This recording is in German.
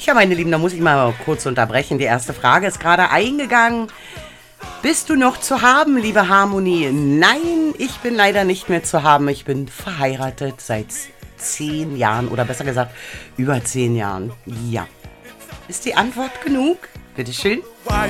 Ja, meine Lieben, da muss ich mal kurz unterbrechen. Die erste Frage ist gerade eingegangen. Bist du noch zu haben, liebe Harmonie? Nein, ich bin leider nicht mehr zu haben. Ich bin verheiratet seit 10 Jahren oder besser gesagt über 10 Jahren. Ja. Ist die Antwort genug? Bitteschön.